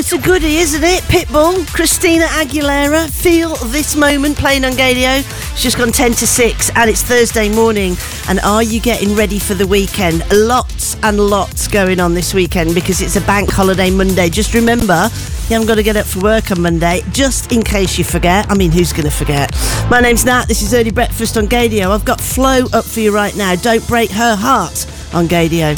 it's a goodie, isn't it? Pitbull, Christina Aguilera, Feel This Moment, playing on Gadio. It's just gone 10 to 6 and it's Thursday morning. And are you getting ready for the weekend? Lots and lots going on this weekend because it's a bank holiday Monday. Just remember, you haven't got to get up for work on Monday, just in case you forget. I mean, who's going to forget? My name's Nat, this is Early Breakfast on Gadio. I've got Flo up for you right now. Don't Break Her Heart on Gadio.